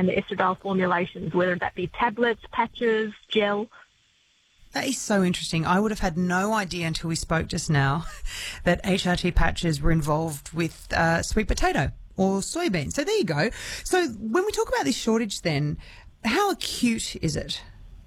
and the estradiol formulations, whether that be tablets, patches, gel. That is so interesting. I would have had no idea until we spoke just now that HRT patches were involved with sweet potato or soybean. So there you go. So when we talk about this shortage then, how acute is it?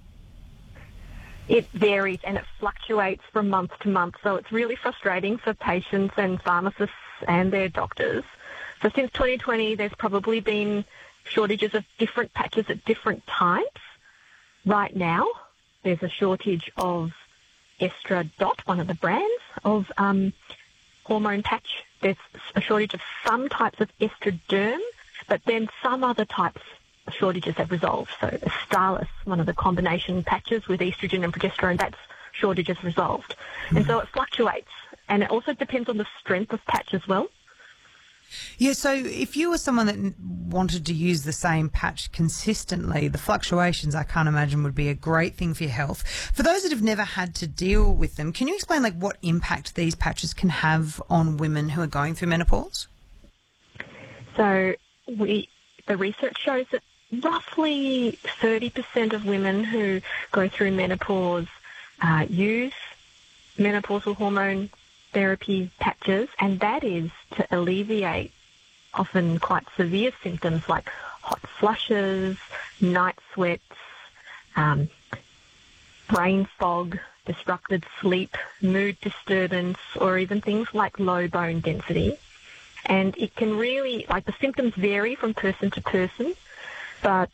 It varies and it fluctuates from month to month, so it's really frustrating for patients and pharmacists and their doctors. So since 2020, there's probably been shortages of different patches at different times. Right now, there's a shortage of Estradot, one of the brands of hormone patch. There's a shortage of some types of Estraderm, but then some other types shortages have resolved. So Astralis, one of the combination patches with estrogen and progesterone, that's shortage has resolved. And so it fluctuates. And it also depends on the strength of patch as well. Yeah, so if you were someone that wanted to use the same patch consistently, the fluctuations, I can't imagine, would be a great thing for your health. For those that have never had to deal with them, can you explain what impact these patches can have on women who are going through menopause? So the research shows that roughly 30% of women who go through menopause use menopausal hormone therapy patches, and that is to alleviate often quite severe symptoms like hot flushes, night sweats, brain fog, disrupted sleep, mood disturbance, or even things like low bone density. And it can really, the symptoms vary from person to person, but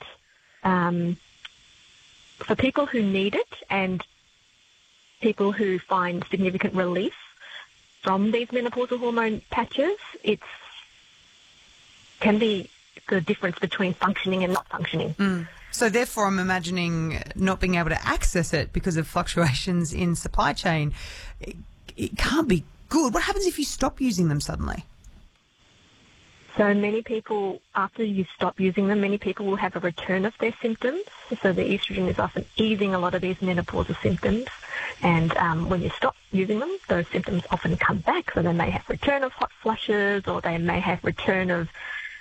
for people who need it and people who find significant relief from these menopausal hormone patches, it can be the difference between functioning and not functioning. So therefore, I'm imagining not being able to access it because of fluctuations in supply chain. It can't be good. What happens if you stop using them suddenly? So many people, after you stop using them, many people will have a return of their symptoms. So the estrogen is often easing a lot of these menopausal symptoms. And when you stop using them, those symptoms often come back. So they may have return of hot flushes, or they may have return of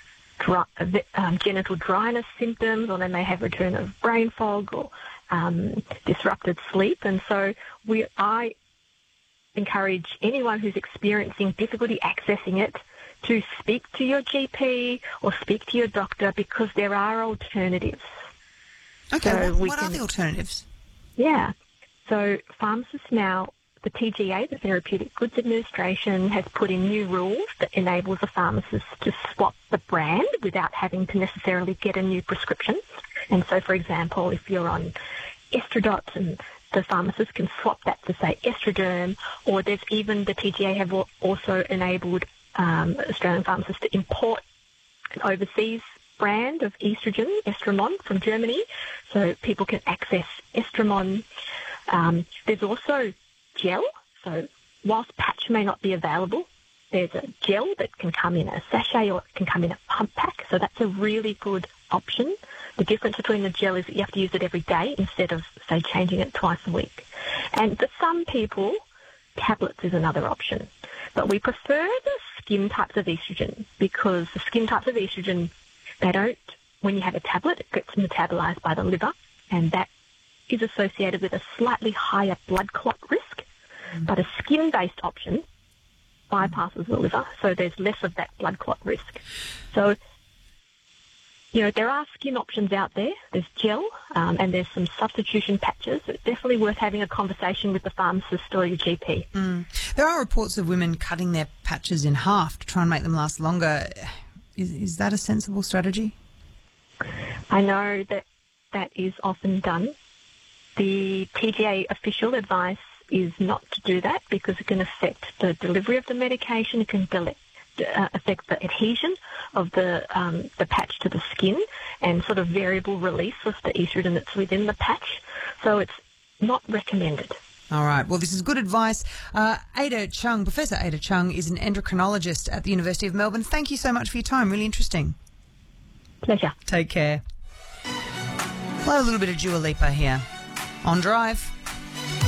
genital dryness symptoms, or they may have return of brain fog or disrupted sleep. And so I encourage anyone who's experiencing difficulty accessing it to speak to your GP or speak to your doctor, because there are alternatives. Okay, So what are the alternatives? Yeah. So pharmacists now, the TGA, the Therapeutic Goods Administration, has put in new rules that enables a pharmacist to swap the brand without having to necessarily get a new prescription. And so, for example, if you're on Estradot, and the pharmacist can swap that to, say, Estraderm, or there's even the TGA have also enabled Australian pharmacists to import an overseas brand of estrogen, Estremon, from Germany, so people can access Estremon. There's also gel, so whilst patch may not be available, there's a gel that can come in a sachet or it can come in a pump pack, so that's a really good option. The difference between the gel is that you have to use it every day instead of, say, changing it twice a week. And for some people, tablets is another option. But we prefer the skin types of estrogen, because the skin types of estrogen, when you have a tablet, it gets metabolized by the liver, and that is associated with a slightly higher blood clot risk. But a skin-based option bypasses the liver, so there's less of that blood clot risk. So, there are skin options out there. There's gel, and there's some substitution patches. It's definitely worth having a conversation with the pharmacist or your GP. There are reports of women cutting their patches in half to try and make them last longer. Is that a sensible strategy? I know that is often done. The TGA official advice is not to do that, because it can affect the delivery of the medication. It can affect the adhesion of the patch to the skin, and sort of variable release of the estrogen that's within the patch. So it's not recommended. All right. Well, this is good advice. Ada Chung, Professor Ada Chung, is an endocrinologist at the University of Melbourne. Thank you so much for your time. Really interesting. Pleasure. Take care. Play a little bit of Dua Lipa here on Drive.